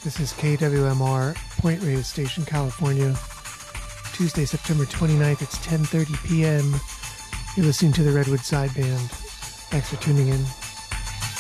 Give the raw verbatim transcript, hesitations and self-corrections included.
This is K W M R, Point Radio Station, California. Tuesday, September twenty-ninth, it's ten thirty p.m. You're listening to the Redwood Sideband. Thanks for tuning in.